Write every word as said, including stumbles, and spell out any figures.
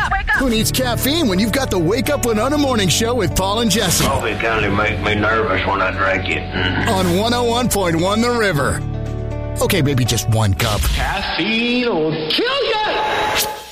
wake up! Who needs caffeine when you've got the Wake Up Winona Morning Show with Paul and Jesse? Coffee kind of make me nervous when I drink it. On one oh one point one The River. Okay, maybe just one cup. Caffeine will kill you!